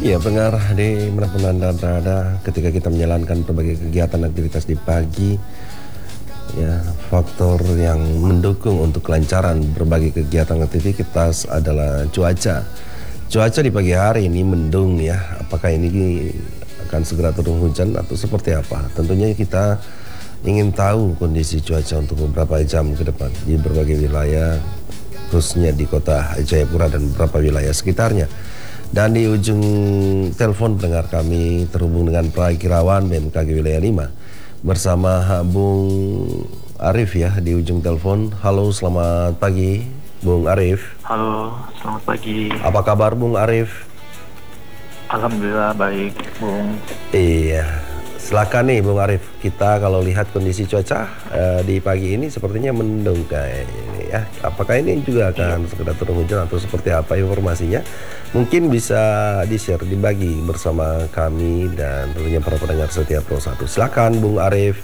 Ya, pendengar di manapun Anda berada, ketika kita menjalankan berbagai kegiatan aktivitas di pagi, ya, faktor yang mendukung untuk kelancaran berbagai kegiatan aktivitas adalah cuaca. Cuaca di pagi hari ini mendung ya, apakah ini akan segera turun hujan atau seperti apa? Tentunya kita ingin tahu kondisi cuaca untuk beberapa jam ke depan di berbagai wilayah, khususnya di kota Jayapura dan beberapa wilayah sekitarnya. Dan di ujung telepon pendengar kami terhubung dengan Prakirawan BMKG Wilayah 5 bersama Bung Arif ya di ujung telepon. Halo, selamat pagi Bung Arif. Halo, selamat pagi. Apa kabar Bung Arif? Alhamdulillah baik, Bung. Iya, silakan nih Bung Arif. Kita kalau lihat kondisi cuaca di pagi ini sepertinya mendung kayak ini ya. Apakah ini juga akan sekedar turun hujan atau seperti apa informasinya? Mungkin bisa di-share, dibagi bersama kami dan tentunya para pendengar setia Pro 1. Silakan Bung Arif.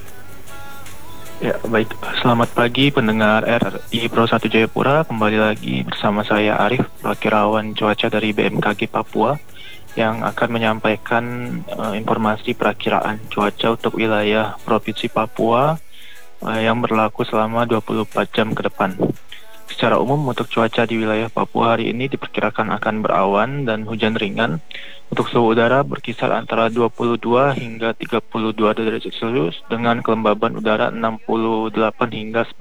Ya, baik. Selamat pagi pendengar RRI Pro 1 Jayapura. Kembali lagi bersama saya Arif, Prakirawan Cuaca dari BMKG Papua, yang akan menyampaikan informasi perakiraan cuaca untuk wilayah Provinsi Papua yang berlaku selama 24 jam ke depan. Secara umum untuk cuaca di wilayah Papua hari ini diperkirakan akan berawan dan hujan ringan. Untuk suhu udara berkisar antara 22 hingga 32 derajat Celcius dengan kelembaban udara 68 hingga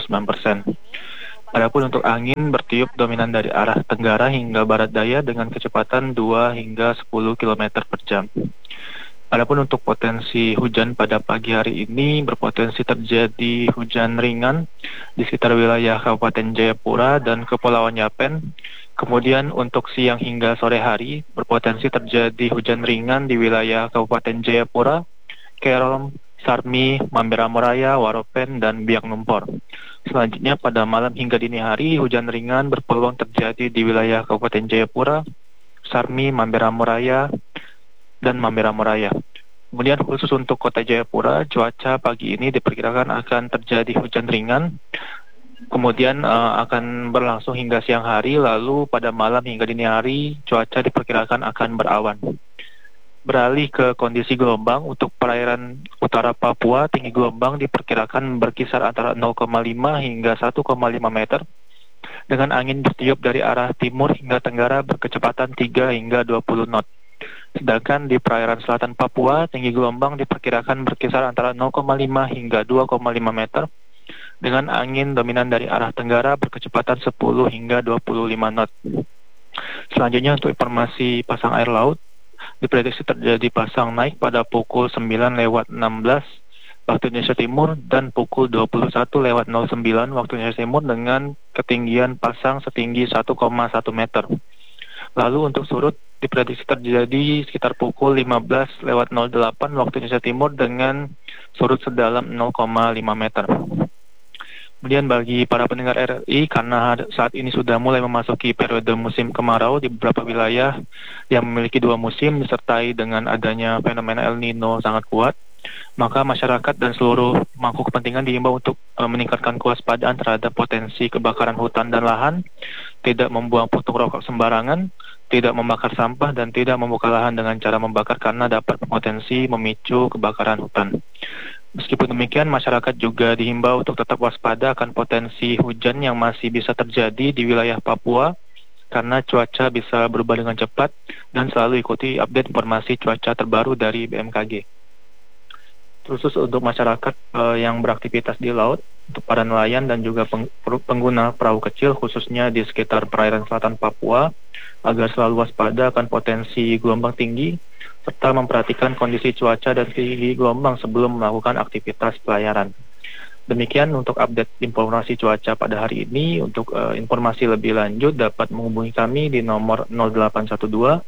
99%. Adapun untuk angin bertiup dominan dari arah tenggara hingga barat daya dengan kecepatan 2 hingga 10 km per jam. Adapun untuk potensi hujan pada pagi hari ini berpotensi terjadi hujan ringan di sekitar wilayah Kabupaten Jayapura dan Kepulauan Yapen. Kemudian untuk siang hingga sore hari berpotensi terjadi hujan ringan di wilayah Kabupaten Jayapura, Kerom, Sarmi, Mamberamuraya, Waropen, dan Biak Numfor. Selanjutnya pada malam hingga dini hari hujan ringan berpeluang terjadi di wilayah Kabupaten Jayapura, Sarmi, Mamberamuraya, dan Mamberamuraya. Kemudian khusus untuk kota Jayapura, cuaca pagi ini diperkirakan akan terjadi hujan ringan, kemudian akan berlangsung hingga siang hari, lalu pada malam hingga dini hari cuaca diperkirakan akan berawan. Beralih ke kondisi gelombang, untuk perairan utara Papua, tinggi gelombang diperkirakan berkisar antara 0,5 hingga 1,5 meter, dengan angin bertiup dari arah timur hingga tenggara berkecepatan 3 hingga 20 knot. Sedangkan di perairan selatan Papua, tinggi gelombang diperkirakan berkisar antara 0,5 hingga 2,5 meter, dengan angin dominan dari arah tenggara berkecepatan 10 hingga 25 knot. Selanjutnya untuk informasi pasang air laut, diprediksi terjadi pasang naik pada pukul 9:16 waktu Indonesia Timur dan pukul 21:09 waktu Indonesia Timur dengan ketinggian pasang setinggi 1,1 meter. Lalu untuk surut diprediksi terjadi sekitar pukul 15:08 waktu Indonesia Timur dengan surut sedalam 0,5 meter. Kemudian bagi para pendengar RRI, karena saat ini sudah mulai memasuki periode musim kemarau di beberapa wilayah yang memiliki dua musim disertai dengan adanya fenomena El Nino sangat kuat, maka masyarakat dan seluruh pemangku kepentingan diimbau untuk meningkatkan kewaspadaan terhadap potensi kebakaran hutan dan lahan, tidak membuang puntung rokok sembarangan, tidak membakar sampah, dan tidak membuka lahan dengan cara membakar karena dapat berpotensi memicu kebakaran hutan. Meskipun demikian, masyarakat juga dihimbau untuk tetap waspada akan potensi hujan yang masih bisa terjadi di wilayah Papua karena cuaca bisa berubah dengan cepat, dan selalu ikuti update informasi cuaca terbaru dari BMKG. Khusus untuk masyarakat yang beraktivitas di laut, untuk para nelayan dan juga pengguna perahu kecil khususnya di sekitar perairan selatan Papua, agar selalu waspada akan potensi gelombang tinggi serta memperhatikan kondisi cuaca dan tinggi gelombang sebelum melakukan aktivitas pelayaran. Demikian untuk update informasi cuaca pada hari ini. Untuk informasi lebih lanjut dapat menghubungi kami di nomor 0812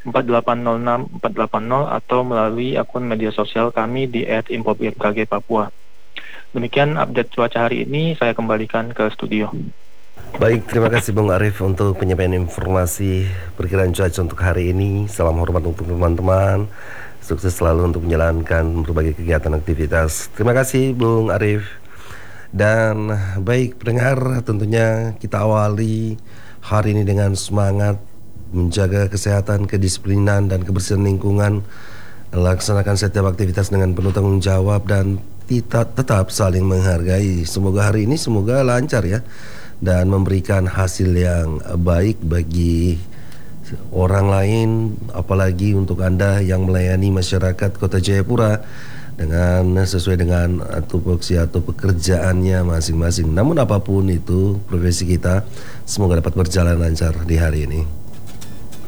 4806 480 atau melalui akun media sosial kami di @info.bmkg Papua. Demikian update cuaca hari ini, saya kembalikan ke studio. Baik, terima kasih Bung Arif untuk penyampaian informasi perkiraan cuaca untuk hari ini. Salam hormat untuk teman-teman. Sukses selalu untuk menjalankan berbagai kegiatan aktivitas. Terima kasih Bung Arif. Dan baik pendengar, tentunya kita awali hari ini dengan semangat menjaga kesehatan, kedisiplinan, dan kebersihan lingkungan, laksanakan setiap aktivitas dengan penuh tanggung jawab, dan tetap saling menghargai. Semoga hari ini lancar ya, dan memberikan hasil yang baik bagi orang lain, apalagi untuk Anda yang melayani masyarakat Kota Jayapura dengan sesuai dengan tupoksi atau pekerjaannya masing-masing. Namun apapun itu profesi kita, semoga dapat berjalan lancar di hari ini.